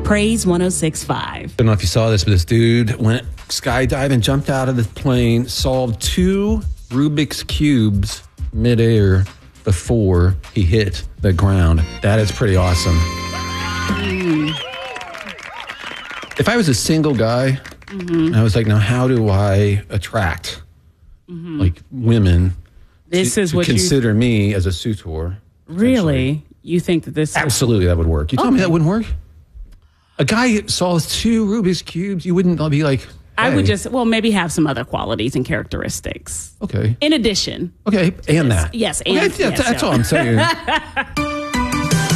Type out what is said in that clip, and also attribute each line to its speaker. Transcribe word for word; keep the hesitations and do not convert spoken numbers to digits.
Speaker 1: Praise one oh six point five.
Speaker 2: I don't know if you saw this, but this dude went skydiving, jumped out of the plane, solved two Rubik's Cubes midair before he hit the ground. That is pretty awesome. Mm. If I was a single guy, mm-hmm. I was like, now how do I attract mm-hmm. like women
Speaker 1: this
Speaker 2: to,
Speaker 1: is
Speaker 2: to
Speaker 1: what
Speaker 2: consider you... me as a suitor?
Speaker 1: Really? You think that this...
Speaker 2: Absolutely,
Speaker 1: is...
Speaker 2: that would work. You tell
Speaker 1: okay.
Speaker 2: me that wouldn't work? A guy solves two Rubik's Cubes, you wouldn't be like... Hey.
Speaker 1: I would just, well, maybe have some other qualities and characteristics.
Speaker 2: Okay.
Speaker 1: In addition.
Speaker 2: Okay, and that.
Speaker 1: Yes, and
Speaker 2: okay, yeah,
Speaker 1: yes,
Speaker 2: that's
Speaker 1: yeah.
Speaker 2: all I'm saying.